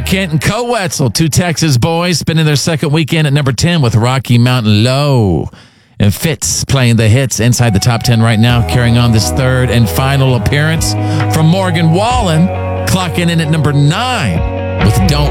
Kent and Coetzel, two Texas boys, spending their second weekend at number 10 with Rocky Mountain Low. And Fitz playing the hits inside the top 10 right now, carrying on this third and final appearance from Morgan Wallen, clocking in at number 9 with Don't